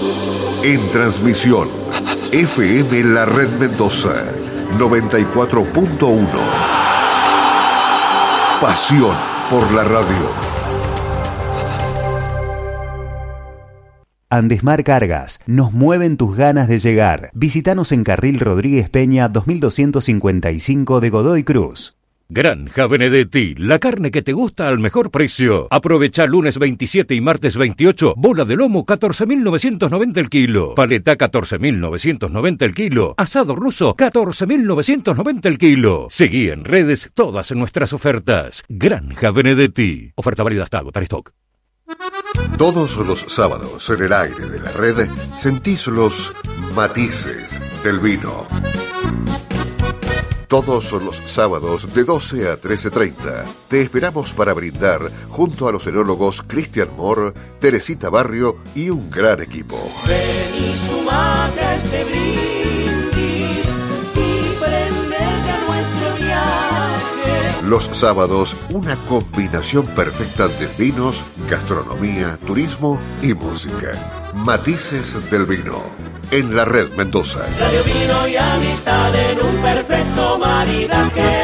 En transmisión, FM La Red Mendoza, 94.1. Pasión por la radio. Andesmar Cargas, nos mueven tus ganas de llegar. Visítanos en Carril Rodríguez Peña 2255 de Godoy Cruz. Granja Benedetti, la carne que te gusta al mejor precio. Aprovecha lunes 27 y martes 28, bola de lomo 14.990 el kilo, paleta 14.990 el kilo, asado ruso 14.990 el kilo. Seguí en redes todas nuestras ofertas. Granja Benedetti. Oferta válida hasta agotar stock. Todos los sábados en el aire de la red sentís los matices del vino. Todos los sábados de 12 a 13:30 te esperamos para brindar junto a los enólogos Cristian Moore, Teresita Barrio y un gran equipo. Ven y sumate a este brindis y prendete a nuestro viaje. Los sábados, una combinación perfecta de vinos, gastronomía, turismo y música. Matices del vino. En la Red Mendoza. Radio, vino y amistad en un perfecto maridaje.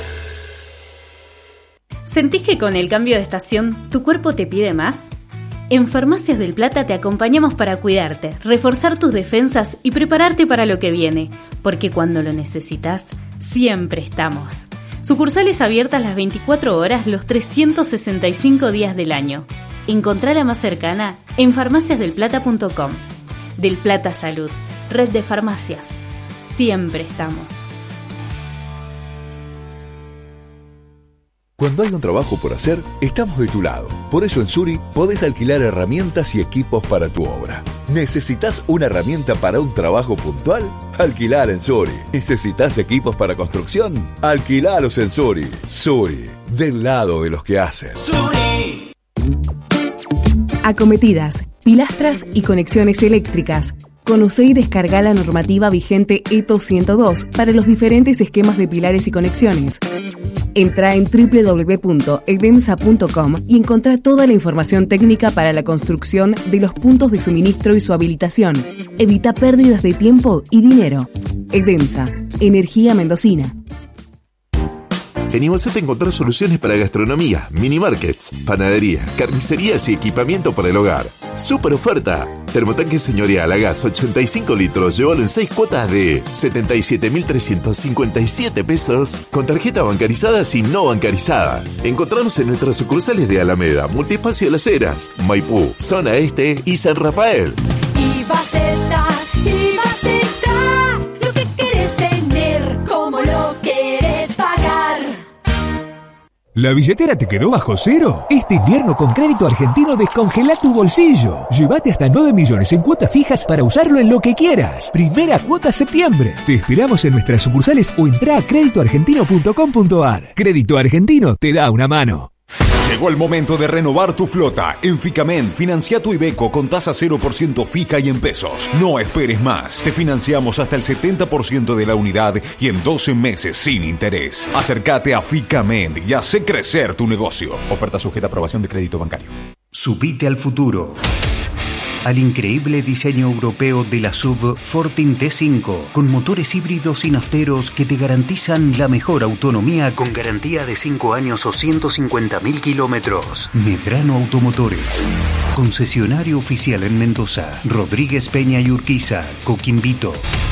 ¿Sentís que con el cambio de estación tu cuerpo te pide más? En Farmacias del Plata te acompañamos para cuidarte, reforzar tus defensas y prepararte para lo que viene, porque cuando lo necesitas, siempre estamos. Sucursales abiertas las 24 horas, los 365 días del año. Encontrá la más cercana en farmaciasdelplata.com. Del Plata Salud, red de farmacias. Siempre estamos. Cuando hay un trabajo por hacer, estamos de tu lado. Por eso en Suri podés alquilar herramientas y equipos para tu obra. ¿Necesitas una herramienta para un trabajo puntual? Alquilar en Suri. ¿Necesitas equipos para construcción? Alquilalos en Suri. Suri, del lado de los que hacen. Suri. Acometidas, pilastras y conexiones eléctricas. Conocé y descargá la normativa vigente ETO 102 para los diferentes esquemas de pilares y conexiones. Entrá en www.edemsa.com y encontrá toda la información técnica para la construcción de los puntos de suministro y su habilitación. Evita pérdidas de tiempo y dinero. Edemsa, energía mendocina. En Iguazú encontrar soluciones para gastronomía, mini markets, panadería, carnicerías y equipamiento para el hogar. ¡Super oferta! Termotanque señorial a gas 85 litros, llévalo en 6 cuotas de 77.357 pesos con tarjeta bancarizadas y no bancarizadas. Encontrarnos en nuestras sucursales de Alameda, Multiespacio Las Heras, Maipú, Zona Este y San Rafael. Ibaceta, lo que querés tener, como lo querés pagar. ¿La billetera te quedó bajo cero? Este invierno con Crédito Argentino descongela tu bolsillo. Llévate hasta 9 millones en cuotas fijas para usarlo en lo que quieras. Primera cuota septiembre. Te esperamos en nuestras sucursales o entrá a creditoargentino.com.ar. Crédito Argentino te da una mano. Llegó el momento de renovar tu flota. En Ficamen, financia tu Iveco con tasa 0% fija y en pesos. No esperes más. Te financiamos hasta el 70% de la unidad y en 12 meses sin interés. Acércate a Ficamen y hace crecer tu negocio. Oferta sujeta a aprobación de crédito bancario. Subite al futuro. Al increíble diseño europeo de la SUV Fortin T5, con motores híbridos y nafteros que te garantizan la mejor autonomía con garantía de 5 años o 150.000 kilómetros. Medrano Automotores, concesionario oficial en Mendoza, Rodríguez Peña y Urquiza, Coquimbito.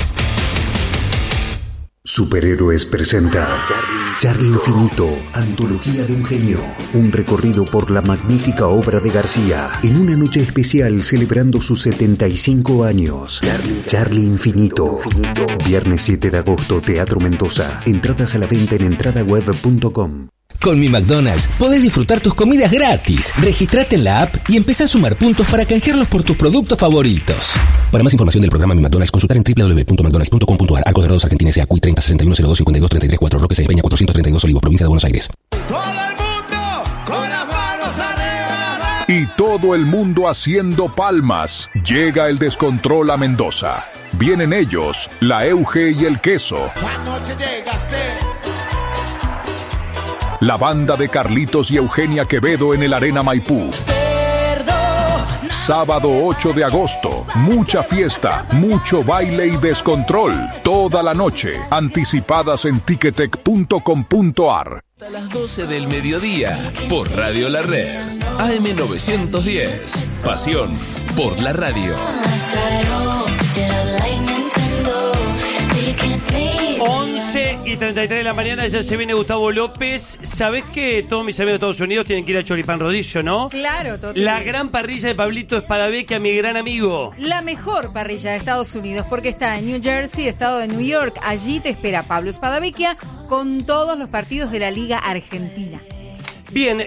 Superhéroes presenta Charlie Infinito, antología de un genio. Un recorrido por la magnífica obra de García en una noche especial celebrando sus 75 años. Charlie Infinito. Viernes 7 de agosto, Teatro Mendoza. Entradas a la venta en entradaweb.com. Con Mi McDonald's podés disfrutar tus comidas gratis. Registrate en la app y empezá a sumar puntos para canjearlos por tus productos favoritos. Para más información del programa Mi McDonald's, consultar en www.mcdonalds.com.ar. Arcos Dorados Argentina S.A. CUI 30 61 02 52 33 4 Roque C. Peña 432 Olivos, provincia de Buenos Aires. Todo el mundo con las manos arriba. Y todo el mundo haciendo palmas. Llega el descontrol a Mendoza. Vienen ellos, la Euge y el Queso. Anoche llegaste. La banda de Carlitos y Eugenia Quevedo en el Arena Maipú. Sábado 8 de agosto. Mucha fiesta, mucho baile y descontrol. Toda la noche. Anticipadas en ticketek.com.ar. Hasta las 12 del mediodía. Por Radio La Red. AM 910. Pasión por la radio. 11:33 de la mañana, ya se viene Gustavo López. ¿Sabés que todos mis amigos de Estados Unidos tienen que ir a Choripán Rodicio, no? Claro, total. La gran parrilla de Pablito Espadavecchia, mi gran amigo. La mejor parrilla de Estados Unidos, porque está en New Jersey, estado de New York. Allí te espera Pablo Espadavecchia con todos los partidos de la Liga Argentina. Bien,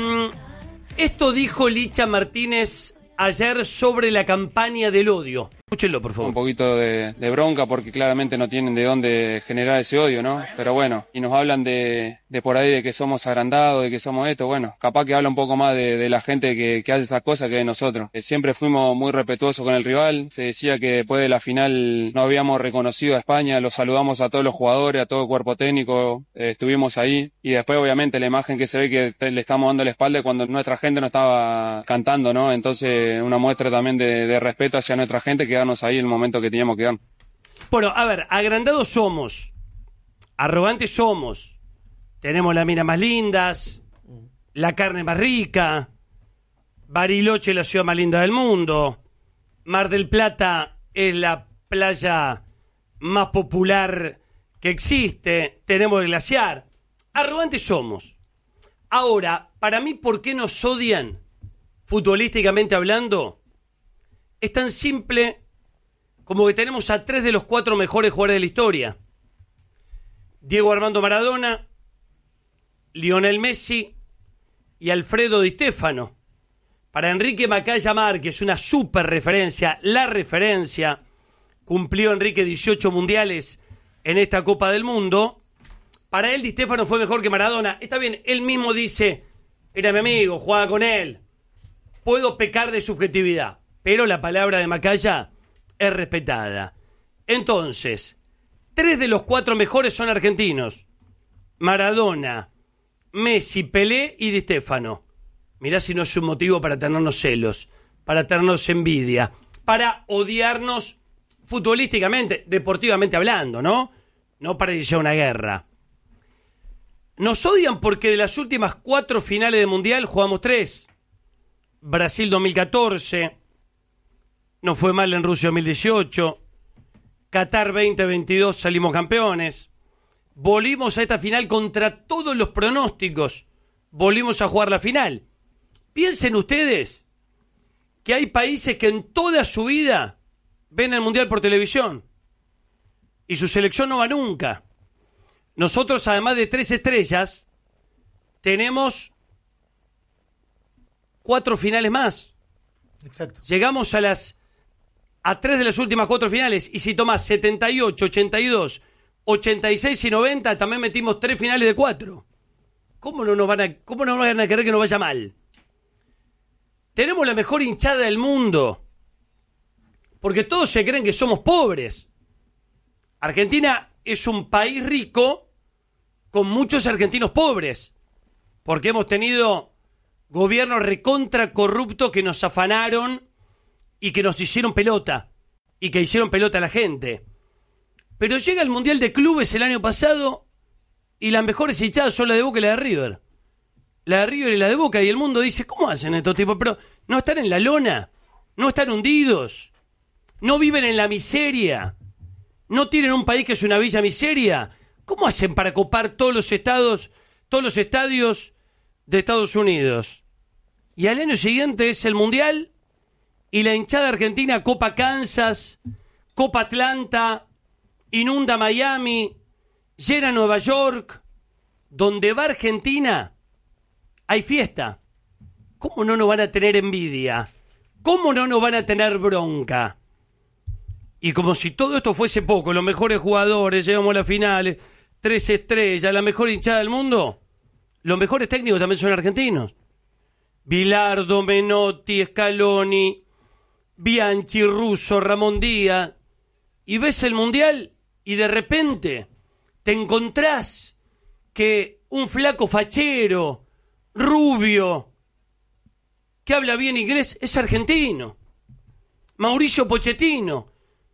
esto dijo Licha Martínez ayer sobre la campaña del odio. Escúchenlo, por favor. Un poquito de bronca porque claramente no tienen de dónde generar ese odio, ¿no? Pero bueno, y nos hablan de por ahí de que somos agrandados, de que somos esto, bueno, capaz que habla un poco más de la gente que hace esas cosas que de nosotros. Siempre fuimos muy respetuosos con el rival, se decía que después de la final no habíamos reconocido a España, los saludamos a todos los jugadores, a todo el cuerpo técnico, estuvimos ahí y después obviamente la imagen que se ve que le estamos dando la espalda cuando nuestra gente no estaba cantando, ¿no? Entonces una muestra también de respeto hacia nuestra gente, quedarnos ahí en el momento que teníamos que dar. Bueno, a ver, agrandados somos, arrogantes somos, tenemos las minas más lindas, la carne más rica, Bariloche es la ciudad más linda del mundo, Mar del Plata es la playa más popular que existe, tenemos el glaciar, arrogantes somos. Ahora, para mí, ¿por qué nos odian, futbolísticamente hablando? Es tan simple como que tenemos a 3 de los 4 mejores jugadores de la historia. Diego Armando Maradona, Lionel Messi y Alfredo Di Stéfano. Para Enrique Macaya Márquez, una super referencia, la referencia. Cumplió Enrique 18 mundiales en esta Copa del Mundo. Para él Di Stéfano fue mejor que Maradona. Está bien, él mismo dice, era mi amigo, jugaba con él. Puedo pecar de subjetividad, pero la palabra de Macaya es respetada. Entonces, 3 de los 4 mejores son argentinos. Maradona, Messi, Pelé y Di Stéfano. Mirá si no es un motivo para tenernos celos, para tenernos envidia, para odiarnos futbolísticamente, deportivamente hablando, ¿no? No para iniciar una guerra. Nos odian porque de las últimas 4 finales de Mundial jugamos 3. Brasil 2014, nos fue mal en Rusia 2018, Qatar 2022 salimos campeones, volvimos a esta final contra todos los pronósticos, volvimos a jugar la final. Piensen ustedes que hay países que en toda su vida ven el Mundial por televisión y su selección no va nunca. Nosotros, además de 3 estrellas, tenemos 4 finales más. Exacto. Llegamos a 3 de las últimas 4 finales, y si tomás 78, 82, 86 y 90, también metimos 3 finales de 4. ¿Cómo no nos van a querer que nos vaya mal? Tenemos la mejor hinchada del mundo, porque todos se creen que somos pobres. Argentina es un país rico con muchos argentinos pobres, porque hemos tenido gobiernos recontra corruptos que nos afanaron y que nos hicieron pelota, y que hicieron pelota a la gente. Pero llega el Mundial de Clubes el año pasado y las mejores hinchadas son la de Boca y la de River. La de River y la de Boca, y el mundo dice, ¿cómo hacen estos tipos? Pero no están en la lona, no están hundidos, no viven en la miseria, no tienen un país que es una villa miseria. ¿Cómo hacen para copar todos los estadios de Estados Unidos? Y al año siguiente es el Mundial y la hinchada argentina copa Kansas, copa Atlanta, inunda Miami, llena Nueva York. Donde va Argentina hay fiesta. ¿Cómo no nos van a tener envidia? ¿Cómo no nos van a tener bronca? Y como si todo esto fuese poco, los mejores jugadores, llegamos a las finales, 3 estrellas, la mejor hinchada del mundo, los mejores técnicos también son argentinos. Bilardo, Menotti, Scaloni, Bianchi, Russo, Ramón Díaz. Y ves el Mundial y de repente te encontrás que un flaco fachero, rubio, que habla bien inglés, es argentino. Mauricio Pochettino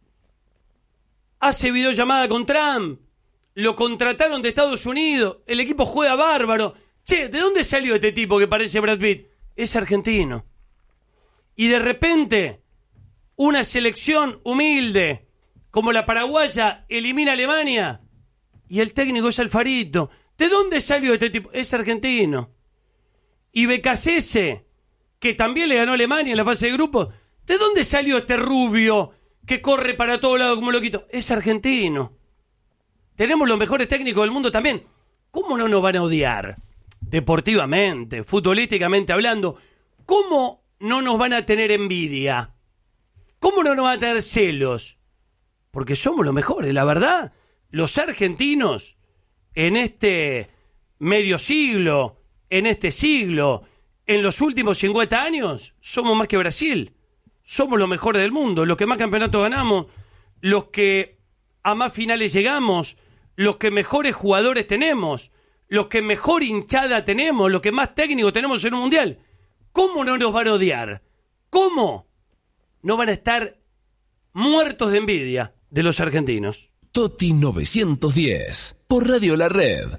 hace videollamada con Trump, lo contrataron de Estados Unidos, el equipo juega bárbaro. Che, ¿de dónde salió este tipo que parece Brad Pitt? Es argentino. Y de repente, una selección humilde, como la paraguaya, elimina a Alemania, y el técnico es Alfarito. ¿De dónde salió este tipo? Es argentino. Y Becasese, que también le ganó a Alemania en la fase de grupos, ¿de dónde salió este rubio que corre para todos lados como loquito? Es argentino. Tenemos los mejores técnicos del mundo también. ¿Cómo no nos van a odiar? Deportivamente, futbolísticamente hablando. ¿Cómo no nos van a tener envidia? ¿Cómo no nos van a tener celos? Porque somos los mejores, la verdad. Los argentinos, en este medio siglo, en este siglo, en los últimos 50 años, somos más que Brasil. Somos los mejores del mundo, los que más campeonatos ganamos, los que a más finales llegamos, los que mejores jugadores tenemos, los que mejor hinchada tenemos, los que más técnicos tenemos en un mundial. ¿Cómo no nos van a odiar? ¿Cómo no van a estar muertos de envidia de los argentinos? Toti 910, por Radio La Red.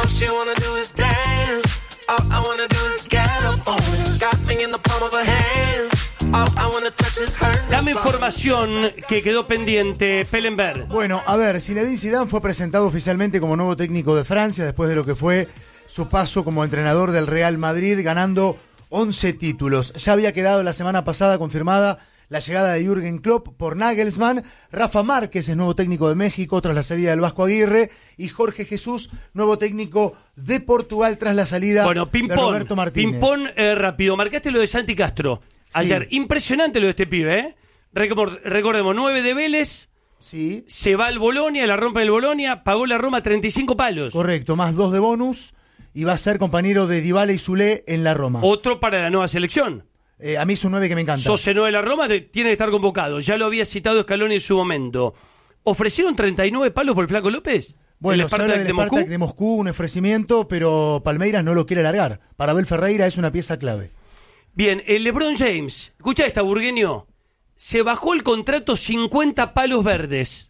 Dame información que quedó pendiente, Pellenberg. Bueno, a ver, Zinedine Zidane fue presentado oficialmente como nuevo técnico de Francia después de lo que fue su paso como entrenador del Real Madrid, ganando 11 títulos. Ya había quedado la semana pasada confirmada la llegada de Jürgen Klopp por Nagelsmann. Rafa Márquez es nuevo técnico de México tras la salida del Vasco Aguirre, y Jorge Jesús, nuevo técnico de Portugal tras la salida de Roberto Martínez. Ping-pong rápido. Marcaste lo de Santi Castro ayer. Sí. Impresionante lo de este pibe, ¿eh? Recordemos, 9 de Vélez. Sí. Se va al Bolonia, la rompe el Bolonia, pagó la Roma 35 palos. Correcto, más 2 de bonus, y va a ser compañero de Dybala y Zule en la Roma. Otro para la nueva selección. A mí es un 9 que me encanta. Soseno de la Roma tiene que estar convocado. Ya lo había citado Scaloni en su momento. ¿Ofrecieron 39 palos por el Flaco López? Bueno, el Spartak de Moscú, un ofrecimiento, pero Palmeiras no lo quiere largar. Para Abel Ferreira es una pieza clave. Bien, el LeBron James, escucha esta, Burgueño, se bajó el contrato 50 palos verdes.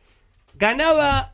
Ganaba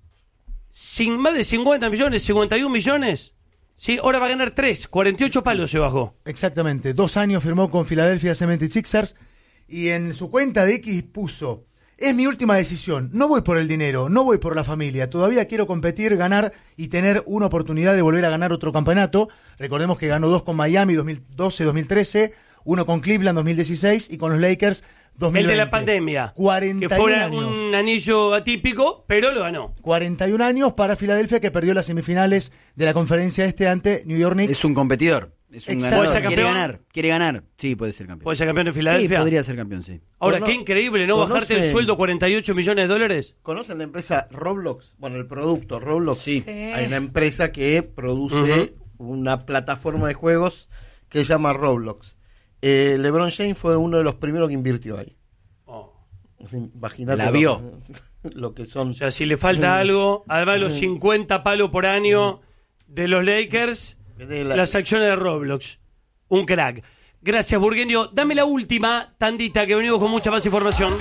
más de 50 millones, 51 millones. Sí, ahora va a ganar 48 palos se bajó. Exactamente, 2 años firmó con Philadelphia 76ers y en su cuenta de X puso: es mi última decisión, no voy por el dinero, no voy por la familia, todavía quiero competir, ganar y tener una oportunidad de volver a ganar otro campeonato. Recordemos que ganó 2 con Miami 2012-2013, 1 con Cleveland 2016 y con los Lakers 2020. El de la pandemia, 41 que fue años. Un anillo atípico, pero lo ganó. 41 años para Filadelfia, que perdió las semifinales de la conferencia ante New York Knicks. Es un competidor. Es un ganador. ¿Puede ser campeón? Quiere ganar. Sí, puede ser campeón. ¿Puede ser campeón de Filadelfia? Sí, podría ser campeón, sí. Ahora, qué increíble, ¿no? Bajarte el sueldo 48 millones de dólares. ¿Conocen la empresa Roblox? Bueno, el producto Roblox, sí. Hay una empresa que produce una plataforma de juegos que se llama Roblox. LeBron James fue uno de los primeros que invirtió ahí. Imagínate. La vio. Lo que son. O sea, si le falta algo, además los 50 palos por año de los Lakers, las acciones de Roblox. Un crack. Gracias, Burgueño. Dame la última tandita, que venimos con mucha más información.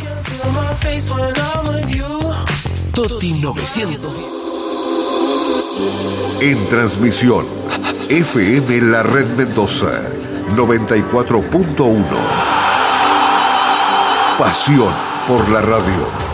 Toti 900. En transmisión, FM La Red Mendoza, 94.1. Pasión por la radio.